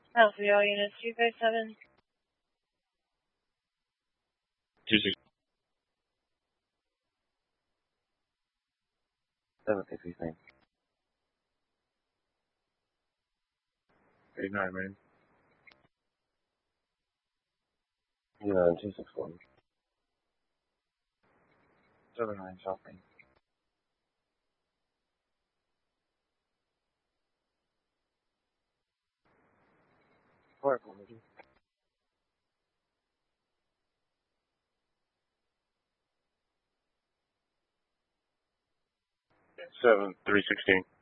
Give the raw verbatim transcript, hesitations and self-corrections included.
Alpha all units, two five seven. Two six. Seven six six nine. Eight nine, man. Zero two six one. Seven nine, South Main. Four four two. Seven three sixteen.